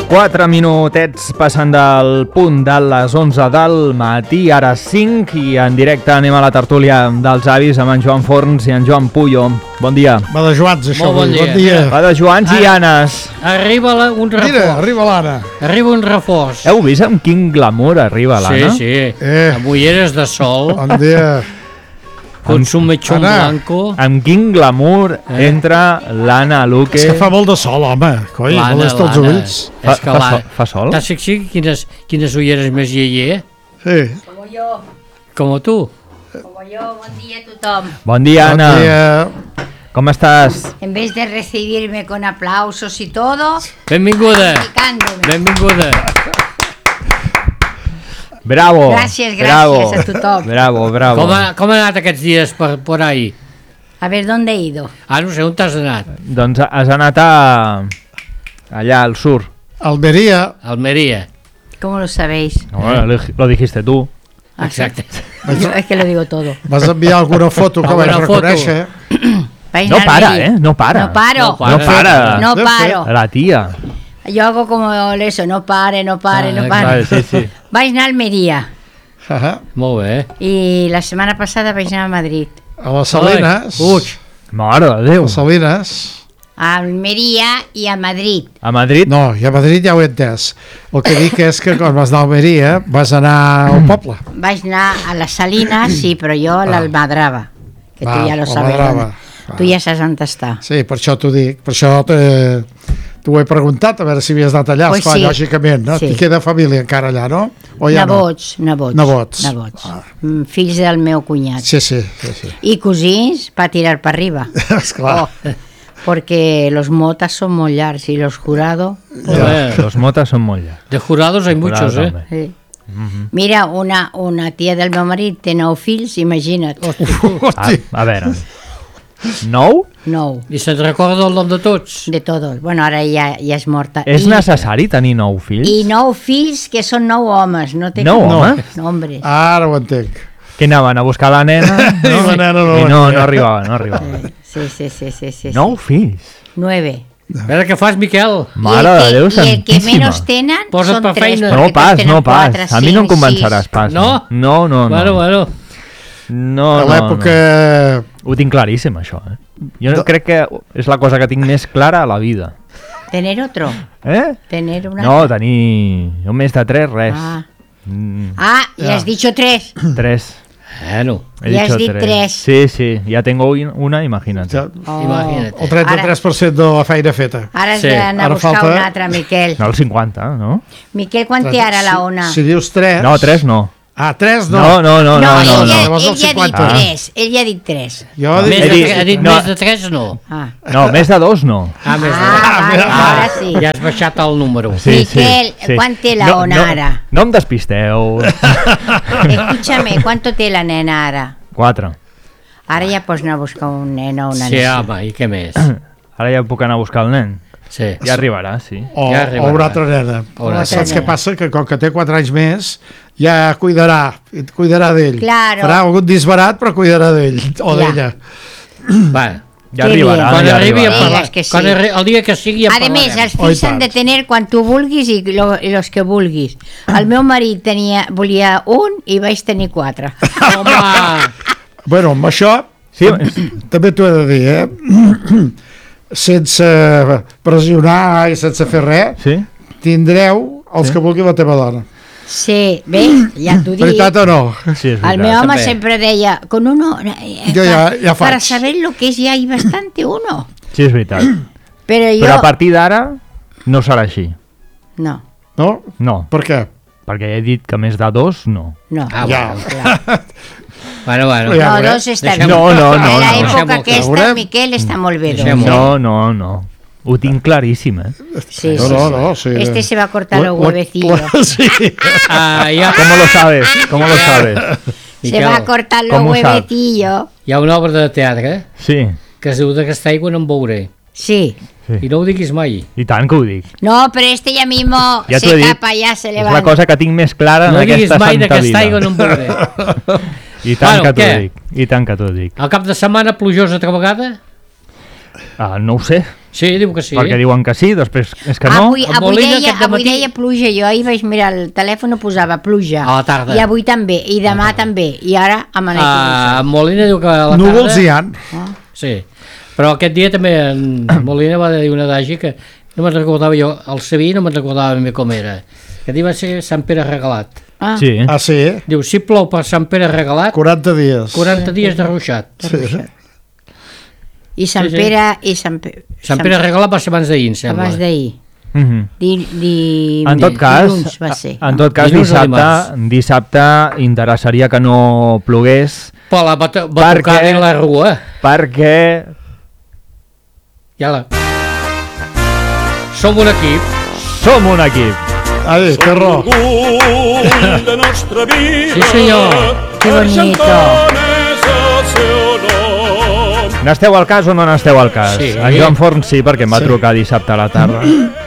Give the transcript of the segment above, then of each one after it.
4 minutets passen del punt de les 11 del matí, ara 5, i en directe anem a la tertúlia dels avis amb en Joan Forns i en Joan Puyo. Bon dia. Va de Joans, això. Molt bon dia. Va de Joans i Anes. Arriba un reforç. Mira, arriba l'Anna. Arriba un reforç. Heu vist amb quin glamour arriba l'Anna? Sí, sí. Amb ulleres de sol, Bon dia. con su mechón Anna. blanco. Amb quin glamour entra l'Anna Luque. És que fa molt de sol, home. Coi, molesta els ulls. És que Fa sol? T'has fixat quines ulleres més lleie? Sí. Como yo, Com tu. como yo, buen día a tothom. Bon dia, Bon Anna. dia. Com estàs? En vez de recibirme con aplausos y todo, Benvinguda. picándome. Benvinguda. Bravo. Gràcies, bravo, gràcies a tothom. Bravo, bravo. Com ha anat aquests dies por ahí? A ver, ¿dónde he ido? Ah, no sé, on t'has anat? Doncs has anat allà al sur. Almeria. Almeria. ¿Cómo lo sabéis? No, lo dijiste tú. Exacte. Yo es que lo digo todo. Vas enviar alguna foto que vaig Alguna foto. reconèixer? Vais No a para, Almería. No para. No paro. No para. No para. No De paro. La tía. Yo hago como eso, no pare, no pare, no pare. Vale, sí, sí. Vais a Almería. Ahà. Molt bé. Y la semana pasada vais a Madrid. A les Salines. Ui. Mare de A Déu. les Salines. A Almería y a Madrid. A Madrid? No, i a Madrid ja ho he entès. El que dic és que quan vas anar a Almeria vas anar al poble. Vais a las Salinas, sí, pero yo a la Almadraba. Que tú ya lo sabes. Almadrava. Tú ya sabes dónde está. Sí, per això t'ho dic. Per això t'ho he preguntat, a veure si havies anat allà. Pues Esclar, sí. lògicament, no? Sí. I queda família encara allà, no? O ja Nebots. Nebots. Ah. Fills del meu cunyat. Sí, sí. I cosins pa tirar per arriba. Esclar. Oh, porque los motas son muy largos y los jurados. Joder. Los motas son molt llargs. De jurados hay muchos, Jurados, eh? home. Sí. Mira, una tia del meu marit té 9 fills, imagina't. A veure. 9? 9, I se'n recorda el nom de tots? de todos. Bueno, ara ja és morta. És necessari tenir 9 fills? I 9 fills que són 9 homes. No té 9 cap- homes? No, hombres. Ara ho entenc. Que anaven a buscar la nena? I la nena no I venia. no arribaven. Sí. 9 fills? 9. A veure què fas, Miquel? Mare de Déu I el que santíssima. menys tenen Posa't són per 3. feina. No pas. A mi no em convenceràs pas. No? No. Bueno. No. A l'època... Ho tinc claríssim, això. Jo crec que és la cosa que tinc més clara a la vida. Tener otro. Tener una... No, tenir un mes de 3, res. Ya has dicho 3. 3. Bueno, Ya has dit 3. Sí, ya tengo una, imagínate. Ja, imagina't. el 33% de la feina feta. Ara has Sí. d'anar a Ara buscar falta- un altre, Miquel. No, el 50, no? Miquel, quan té ara la ona? Si dius 3... No, 3 no. Ah, 3 No. no. ell Llavors el ja ha dit 50. 3. Ell ja ha dit 3. Jo He dit- ha dit no. més de 3 no. Ah, No, més de 2 no. Més de vale, ara sí. Ja has baixat el número. Miquel, ¿cuán té la ona ara? No em despisteu. Escúchame, ¿cuánto té la nena ara? 4. Ara ja pots anar a buscar un nen o una Sí, nena. home, i què més? Ara ja puc anar a buscar el nen. Sí. Ja arribarà, sí. O, Ja o arribarà. una altra nena. Una altra Saps què nena. passa? Que com que té 4 anys més, ja cuidarà, et cuidarà d'ell. Claro. Farà algun disbarat, però cuidarà d'ell, o Ja. d'ella. Va, Ja Que arribarà. bien. quan ja arribi a arribarà. parlar. Digues que sí. El dia que sigui ja A més, parlarem. els Oh, i fills s'han tant. de tenir quan tu vulguis i los que vulguis. El meu marit volia un i vaig tenir 4. Home, Bueno, amb això, Sí, també t'ho he de dir, sense pressionar i sense fer res, sí? tindreu els que vulgui la teva dona. Sí, ves, ja t'ho dic. Veritat o no? Sí, és El meu veritat. home també. sempre deia, con uno, Jo ja faig. para saber lo que es ya hay bastante uno. Sí, és veritat. Pero yo... Però a partir d'ara no serà així. No, No? No, Per què? perquè he dit que més de 2 no. no. Ah, Ja. bueno. Ja No, veurem. 2 està Deixem-ho. bé. No, no, En no, la no. època Deixem-ho, aquesta, veurem. Miquel, està molt bé. Deixem-ho. No. Ho tinc claríssim, Sí, No, sí, no, sí. no, sí. Este se va a cortar los huevecillos. Sí. Ja, ¿Cómo lo sabes? ¿Cómo lo sabes? Se va a cortar los ¿Cómo sabe? huevecillos. hi ha una obra de teatre Sí, que es diu d'aquesta aigua no en veuré. Sí. I no ho diguis mai. i tant que ho dic. No, pero este ya mismo Ja t'ho he se dit. tapa, ya se És levanta. la cosa que tinc més clara No en diguis aquesta mai santa d'aquesta aigua vida. no en veuré. I tant Bueno, que t'ho què? dic. I tant que t'ho dic. El cap de setmana plujós altra vegada? No ho sé. Sí, diu que sí. Perquè diuen que sí, després és que no. Avui Molina aquest avui dematí- deia pluja, jo ahir vaig mirar el telèfon, posava pluja. A la tarda. I avui també, i demà també, i ara amaneix En Molina diu que a la tarda... Núvols hi han. Sí, però aquest dia també en Molina va dir una adagi que no me'n recordava jo, el sabí no me'n recordava ben bé com era. Que dia va ser Sant Pere Regalat. Ah, Sí. Ah, sí? Diu, si plou per Sant Pere Regalat, 40 dies. 40 dies de ruixat. Sí. I Sant Sí, sí. Pere... I Sant Pere, Sant Pere Regalat va ser abans d'ahir, em sembla. abans d'ahir. Mhm. En tot cas, Dilluns va ser. Dilluns o dissabte interessaria que no plogués Però va tocar en la rua. perquè Ja la... Som un equip. som un equip. Ai, que ro. de nostra vida. Sí, senyor. Que bonito. N'esteu al cas o no n'esteu al cas? Sí. En Joan Forn sí, perquè em va Sí. trucar dissabte a la tarda.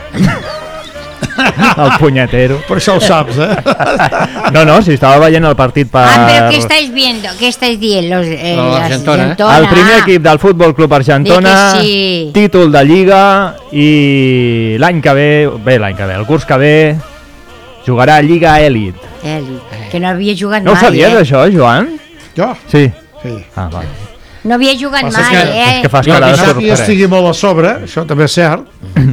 El punyetero. Per això ho saps, eh? No, si estava veient el partit per... Ah, pero ¿qué estáis viendo? ¿Qué estáis viendo? Los, La Argentona. El primer equip del Futbol Club Argentona, Di que sí. títol de Lliga, i l'any que ve, el curs que ve, jugarà a Lliga Elit. Que no havia jugat No ho mai, sabies, això, Joan? Jo? Sí. Sí. Ah, va. No havia jugat Passa mai, que- És que fas Jo cara de dissabte I sorprès. estigui molt a sobre, això també és cert.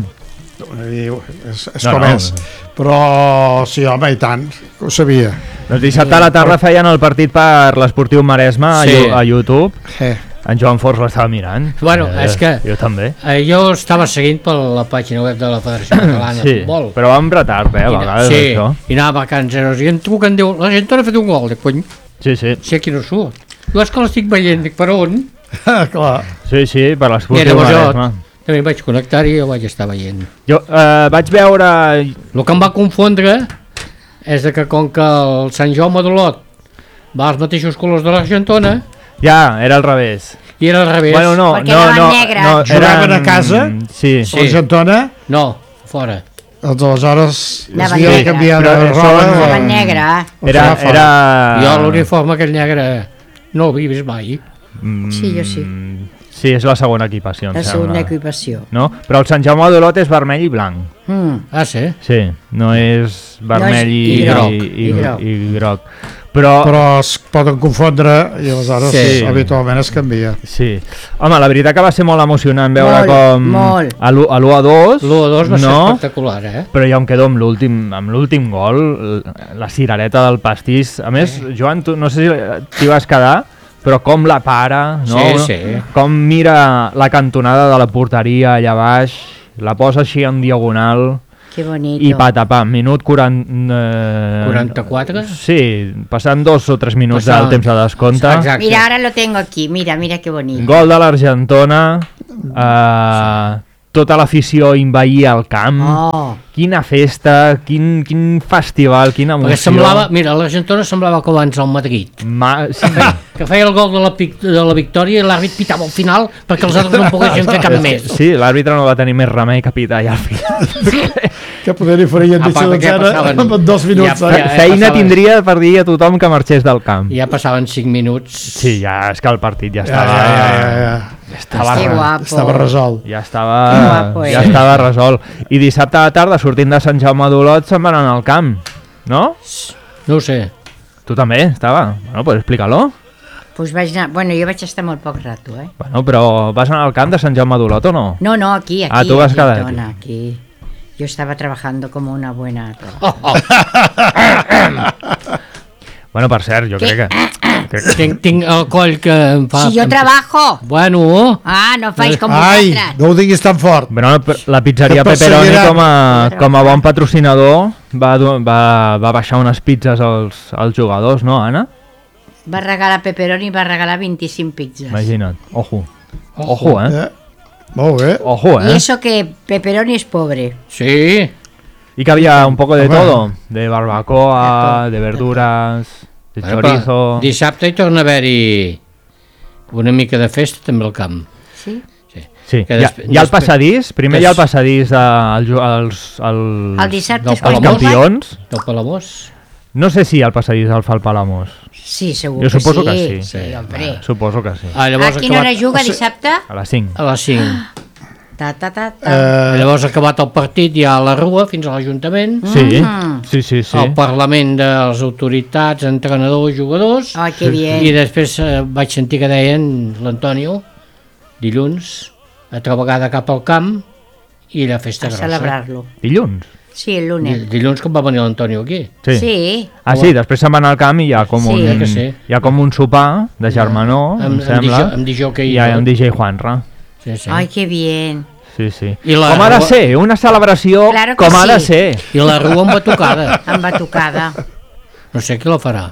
És No, com no. és. Però sí, home, i tant, que ho sabia. Doncs dissabte a la tarda feien el partit per l'Esportiu Maresme Sí. a YouTube. Eh. En Joan Forns l'estava mirant. Bueno, és que- Jo també. Jo estava seguint per la pàgina web de la Federació Catalana de Sí, Futbol. però amb retard, a vegades, sí, això. i anava marcant zeros. I em truquen, diu, la gent ha fet un gol. Dic, cony, Sí, sí. si aquí no surt. Diu, és que l'estic veient. Dic, per on? Clar. Sí, sí, per I l'Esportiu llavors jo Maresme. també em vaig connectar i ho vaig estar veient. Jo vaig veure... El que em va confondre és de que com que el Sant Jaume d'Olot va als mateixos colors de l'Argentona Ja, era al revés. i era al revés. Bueno, no, Perquè no, anaven no, negres. no, Jugaven a casa? Sí, Sí. L'Argentona, No, fora. doncs aleshores Anaven havia de negre. canviar de Però roba. això- Estava negra. era... Jo l'uniforme aquell negre no l'havia vist mai. Sí, jo sí. Sí, és la segona equipació, em La sembla. segona equipació. No? Però el Sant Jaume d'Olot és vermell i blanc. Ah, sí? Sí, no és vermell i groc, i groc. i groc. Però Però es poden confondre i aleshores Sí. habitualment es canvia. sí. Home, la veritat que va ser molt emocionant veure Molt, com molt. a l'1-2 L'1-2 va ser no, espectacular, eh? però jo em quedo amb l'últim gol, la cirereta del pastís. A més, Joan, tu no sé si t'hi vas quedar, però com la para, no? Sí, sí. Com mira la cantonada de la porteria allà baix, la posa així en diagonal Que bonito. i patapam, minut 44? Sí, passant 2 o 3 minuts del temps de descompte. Exacte. Mira, ahora lo tengo aquí. Mira qué bonito. Gol de l'Argentona, tota l'afició envaïa el camp, Oh, quina festa, quin festival, quina emoció. Perquè semblava, mira, l'Argentona semblava com abans al Madrid. Sí. Que feia el gol de la victòria i l'àrbit pitava al final perquè els altres no poguessin fer cap més. Sí, l'àrbitre no va tenir més remei que pitar ja al final. Que poder hi farien A part deixar de que ja zero passaven- amb 2 minuts. Ja- eh? ja- Feina passava- tindria per dir a tothom que marxés del camp. Ja passaven 5 minuts. Sí, ja és que el partit ja Ja, estava... ja. qué guapo. Estava resolt. Ja Que estava, guapo, ja eh? estava resolt. I dissabte a la tarda, sortint de Sant Jaume d'Olot, se'n van anar al camp, no? No ho sé. Tu també estava? Bueno, pues explica-lo. Pues vaig anar... Bueno, jo vaig estar molt poc rato, eh? Bueno, però vas anar al camp de Sant Jaume d'Olot o no? No, aquí. Ah, tú vas aquí, cada Tona, aquí. Yo estaba trabajando como una buena... Bueno, per cert, jo crec que... Tinc el coll que em fa... Si yo trabajo. Bueno, Ah, no faig com Ai, vosaltres. no ho diguis tan fort. Bueno, la pizzeria Que Pepperoni perseguiran. com a bon patrocinador va baixar unes pizzas als jugadors, no, Anna? Va regalar pepperoni i va regalar 25 pizzas. Imagina't. Ojo. Ojo, Eh? Molt bé. Ojo, Y eso que pepperoni es pobre. sí. Y que había un poco de Home. todo. De barbacoa, de verduras, de Bueno, chorizo... però dissabte hi torna a haver-hi una mica de festa també al camp. Sí? Sí, que hi ha el després- passadís, primer hi ha el passadís dels El dissabte és dels quan campions. Del Palamós. No sé si el passadís el fa el Palamós. Sí, segur Jo que suposo sí. que sí. Sí, hombre. Suposo que sí. Ah, A llavors quina hora acabat juga dissabte? A les 5. a les 5. Llavors, acabat el partit, hi ha la rua fins a l'Ajuntament, Sí. el Parlament de les autoritats, entrenadors, jugadors, Ai, que bien. i després vaig sentir que deien l'Antonio, dilluns, altra vegada cap al camp, i la festa A grossa. celebrar-lo. Dilluns? Sí, el lunes. Dilluns com va venir l'Antonio aquí. Sí. Ah, sí, després se'n va anar al camp i hi ha com, Sí. un, Que sí. hi ha com un sopar de germanor, em sembla. Amb DJ que I hi ha un DJ Juanra. Sí. Ai, que bien. Sí. I la Com ha de rua- ser? Una celebració Claro que com ha de sí. ser. I la rua amb batucada. Amb batucada. No sé qui la farà.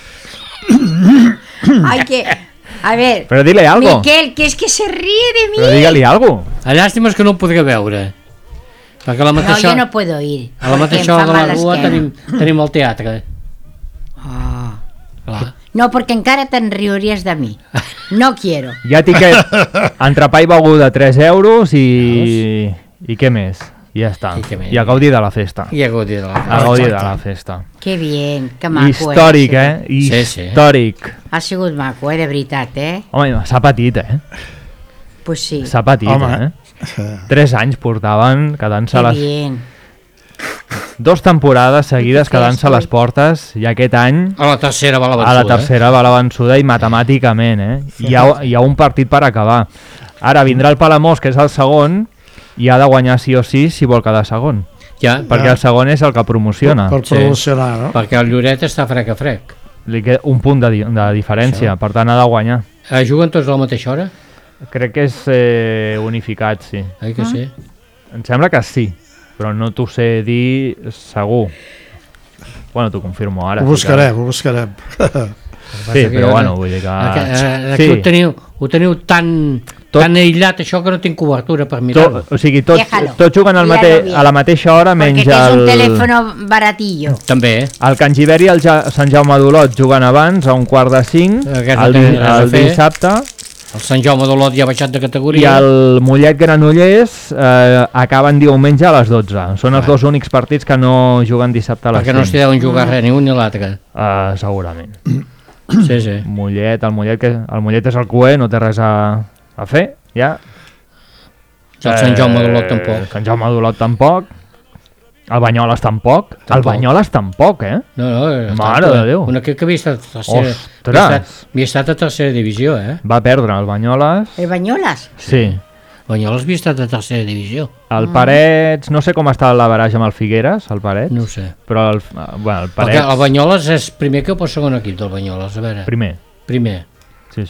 Ay, que... A ver, Però dile algo. Miquel, que es que se ríe de mí. Però digue-li algo. La llàstima és que no ho podré veure. Perquè a la No, mateixa, yo no puedo ir. a la mateixa porque hora em de fa la mal rua l'esquena. tenim el teatre. Ah. Clar. No, perquè encara te'n riuries de mi. No quiero. Hi ha tiquet, entrepà i beguda 3 euros i què més? I ja està. I què més? I a gaudir de la festa. I a gaudir de la A gaudir de la festa. Que bien, que maco. Històric, Sí, sí. Històric. Ha sigut maco, de veritat, Home, s'ha patit, Pues sí. S'ha patit, Home. 3 anys portaven quedant-se Que les... bien. 2 temporades seguides Que quedant-se a les portes i aquest any A la tercera va la a vençuda. la tercera va la vençuda i matemàticament, hi ha un partit per acabar. Ara vindrà el Palamós, que és el segon, i ha de guanyar sí o sí si vol quedar segon, Ja, perquè el segon és el que promociona. Per Sí. promocionar, no? perquè el Lloret està frec a frec. Li queda un punt de diferència, Això. per tant ha de guanyar. Juguen tots a la mateixa hora? Crec que és unificat, sí. Que sí? Em sembla que sí, però no t'ho sé dir segur. Bueno, t'ho confirmo ara. Ho buscarem, ho buscarem. Sí, però bueno, vull dir que... Aquí ho teniu tan aïllat, això, que no tinc cobertura per mirar-ho. O sigui, tots Déjalo, juguen a la mateixa hora, Porque menys tienes un el... teléfono baratillo. També, El Can Gibert i el Sant Jaume d'Olot juguen abans, a 4:45, Aquest no el, té res a el fer. dissabte, el Sant Jaume d'Olot ja ha baixat de i categoria. el Mollet Granollers acaben diumenge a les 12. Són els dos únics partits que no juguen dissabte a les Perquè no s'hi 5. deuen jugar res, ni un ni l'altre. Segurament. Sí, sí. El Mollet és el cué, no té res a fer, ja. El Sant Jaume d'Olot tampoc. El Sant Jaume d'Olot tampoc. El Banyoles tampoc. El Banyoles tampoc, No, Mare de Déu. Un equip que havia estat a tercera, Ostres! havia estat a tercera divisió, Va perdre el Banyoles. ¿El Bañolas? Sí. Banyoles havia estat a tercera divisió. El Parets, no sé com està l'average amb el Figueres, el Parets, No ho sé. però el Perquè Parets... el Banyoles és primer que el segon equip del Banyoles, a veure. Primer, Primer. sí.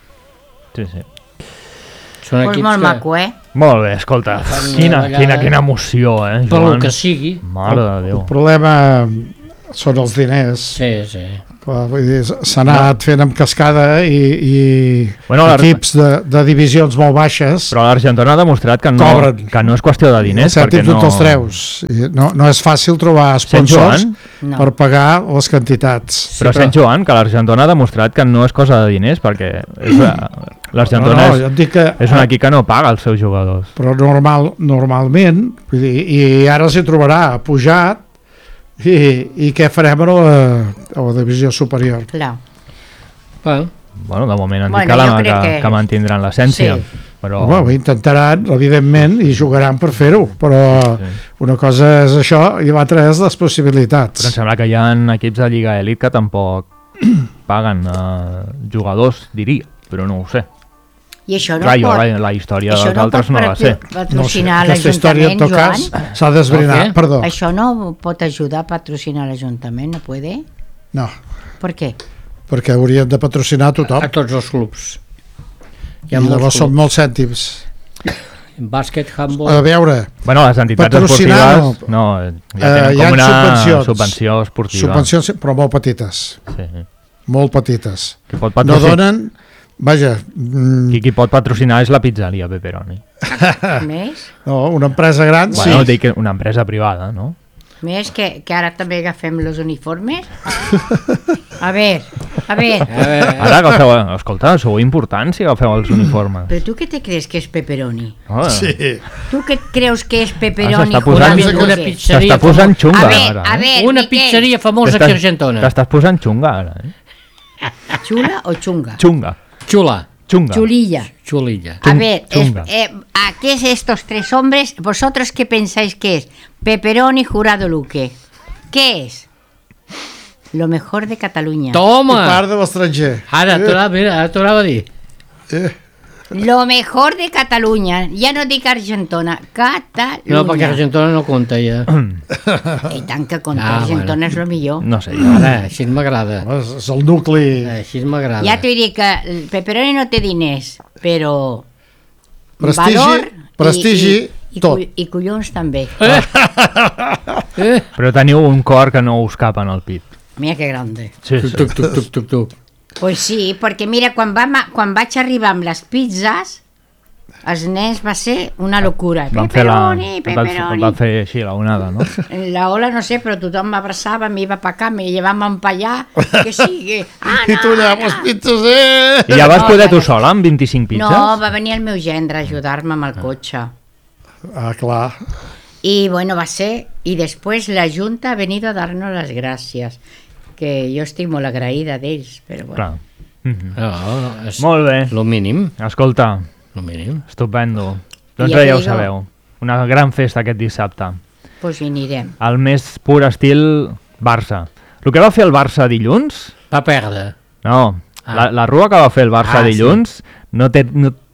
Són Pues equips molt que, maco, Molt bé, escolta, Fan quina una vegada- emoció, per Joan? lo que sigui, Mare de El Déu. problema són els diners. sí. Clar, vull dir, s'ha anat fent amb cascada i Bueno, equips de divisions molt baixes Però l'Argentona ha demostrat que Cobren. no és qüestió de diners, perquè cèntims no... te'ls treus. I no és fàcil trobar Sant sponsors Joan? No. per pagar les quantitats. Però Sant Joan, que l'Argentona ha demostrat que no és cosa de diners, perquè l'Argentona jo et dic que, és un equip que no paga els seus jugadors. però normalment, vull dir, i ara s'hi trobarà pujat i què farem a la divisió superior. Claro. Bueno, de moment han dit Bueno, jo crec que- que mantindran l'essència. Sí. Però... Home, ho intentaran, evidentment, i jugaran per fer-ho, però una cosa és això i l'altra és les Però em possibilitats. sembla que hi ha equips de Lliga Elit que tampoc paguen jugadors, diria, però no ho sé. I això no Clar, jo pot... la història Això dels no altres pot no la sé. patrocinar aquesta història, en l'Ajuntament, tot cas, Joan? s'ha d'esbrinar. Per què? Perdó, Això no pot ajudar a patrocinar l'Ajuntament, no puede? no, ¿Por qué? perquè haurien de patrocinar tothom. A tots els clubs. Hi I ha llavors molts són clubs. molts cèntims. Bàsquet, A handball... veure, Bueno, les entitats Patrocinar esportives no, ja tenen hi ha com una subvencions. subvenció esportiva. subvencions, però molt petites. Sí. Molt petites. Qui pot No patrocinar, donen... Vaja, qui pot patrocinar és la pizzeria Pepperoni. Més? no, una empresa gran, Bueno, sí. dic que una empresa privada, no? Més que ara també agafem els uniformes? A ver, Ara agafeu, escolta, sou importants si agafeu els uniformes. ¿pero tú qué te crees que es pepperoni? Ah, Sí. ¿Tú qué crees que es pepperoni? s'està posant- Juan una José? pizzeria S'està posant xunga, A ver, ara. a ver, Una Miquel, pizzeria famosa aquí a Argentona. T'estàs posant xunga, ara, ¿chula o chunga? Xunga. Xula. Chunga. Chulilla. Chulilla. A ver, chunga. ¿a qué es estos tres hombres? ¿Vosotros qué pensáis que es? Pepperoni, Jurado, Luque. ¿Qué es? Lo mejor de Cataluña. I Toma! part de l'estranger. Ara t'anava a dir. Lo mejor de Cataluña. Ya no dic Argentona, Cataluña. No, perquè Argentona no compta ja. I tant que compta, Ah, Argentona és lo millor. No sé, jo. Ara, així m'agrada. És el nucli. Així m'agrada. Ja t'ho diré que el Pepperoni no té diners, però Prestigi, valor prestigi, tot. I collons també. Però teniu un cor que no us cap en el pit. Mira que grande. Sí, sí. Tuc. Pues sí, perquè mira, quan vaig arribar amb les pizzas, els nens va ser una locura. Van fer així la onada, no? La ola no sé, però tothom m'abraçava, m'iva pa acá, me llevàvem pa allà, que sí, que... I tu allà amb les pizzas, I ja vas No, poder tu perquè- sola amb 25 pizzas? No, va venir el meu gendre a ajudar-me amb el cotxe. Ah, clar. Y bueno, va ser, y después la Junta ha venido a darnos las gracias, que yo estoy molt agraïda d'ells, però bueno. Clar. Mhm. No, és Molt bé. lo mínim. Escolta, Lo mínim. estupendo. Doncs Ja bé, te ja ho digo. sabeu. Una gran festa aquest dissabte. Pues hi anirem. El més pur estil Barça. El que va fer el Barça dilluns... Va perdre. No, Ah. la rua que va fer el Barça Ah, dilluns no té...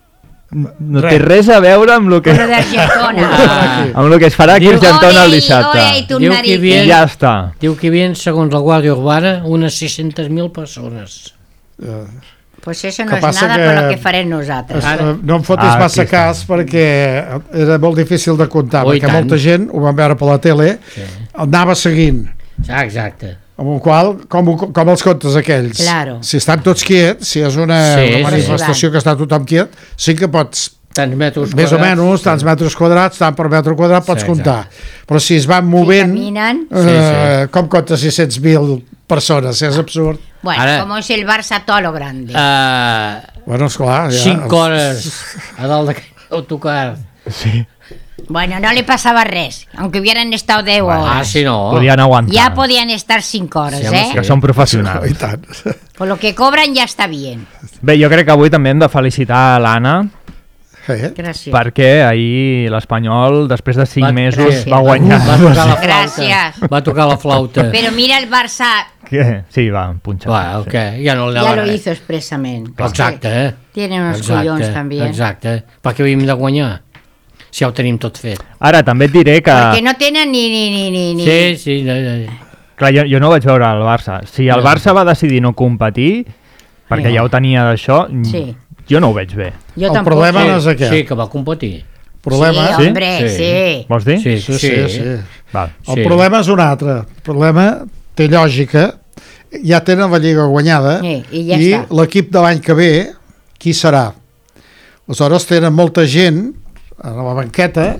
No té Res. res a veure amb el que, Lo de Argentona. Ah. amb el que es farà aquí a Argentona el dissabte. Ole, i tu Diu que nariz. bien. I ja està. Diu que hi havia, segons la Guàrdia Urbana, unes 600.000 persones. Pues eso Que no es passa nada que- por lo que farem nosaltres. No em fotis Ah, massa aquí està. cas perquè era molt difícil de comptar, Oh, i perquè tant. molta gent, ho vam veure per la tele, Sí. anava seguint. Ah, exacte. Amb el qual, com els contes aquells. Claro. Si estan tots quiets, si és una Sí, manifestació que està tothom quiet, sí que pots, Tants metres més o quadrats. menys, tants metres quadrats, tant per metre quadrat, pots Sí, comptar. Però si es van movent, caminen. com comptes 600.000 persones? És absurd. Bueno, Ara- como es el Barça todo lo grande. Bueno, esclar, ja. 5 hores a dalt d'aquell autocar. Sí. Bueno, no le pasaba res, aunque hubieran estado 10 Ah, horas. si no. Podien aguantar. Ya podían estar 5 horas, Sí, home, ¿eh? Que són I professionals. tant. Por lo que cobran ya está bien. Bé, jo crec que avui també hem de felicitar l'Anna Gracias. perquè ahir l'Espanyol, després de 5 Va- mesos, gràcies. va guanyar. Va tocar la flauta. Gràcies. Va tocar la flauta. Pero mira el Barça, Què? Sí, va punxar. Va, ok, ja no ya lo hizo expresamente. Exacte, eh? Tiene unos collons también. Exacte. Per què havíem de guanyar? Si ja ho tenim tot fet. Ara, també et diré que... Porque no tienen ni... Sí. Clar, jo no vaig veure el Barça. Si el Barça va decidir no competir, perquè Sí. ja ho tenia d'això, Sí. jo no ho veig bé. Yo El tampoco. problema no és aquest. Sí, que va competir. Problema, Sí, hombre, Sí. sí. Vols dir? Sí. sí. Val. El Sí. problema és un altre. El problema té lògica. Ja tenen la Lliga guanyada Sí, i ja està. l'equip de l'any que ve, qui serà? Aleshores tenen molta gent a la banqueta,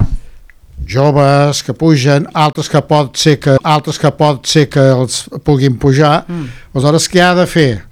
joves que pugen, altres que pot ser que els puguin pujar. Aleshores, què ha de fer?